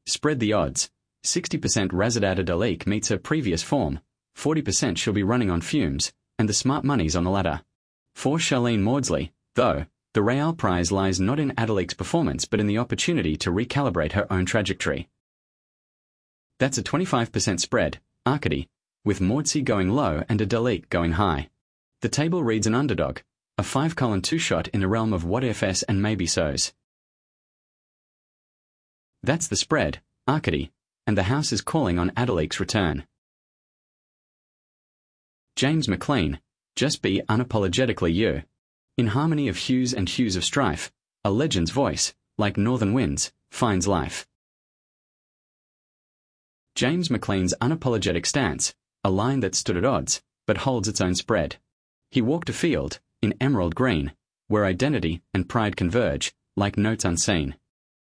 Spread the odds. 60% Razadad Adalik meets her previous form, 40% she'll be running on fumes, and the smart money's on the ladder. For Charlene Maudsley, though, the Real prize lies not in Adalik's performance but in the opportunity to recalibrate her own trajectory. That's a 25% spread, Arcady, with Maudsley going low and Adalik going high. The table reads an underdog, a 5-2 shot in the realm of what ifs and maybe so's. That's the spread, Arcady, and the house is calling on Adalik's return. James McLean, just be unapologetically you. In harmony of hues and hues of strife, a legend's voice, like northern winds, finds life. James McLean's unapologetic stance, a line that stood at odds, but holds its own spread. He walked a field, in emerald green, where identity and pride converge, like notes unseen.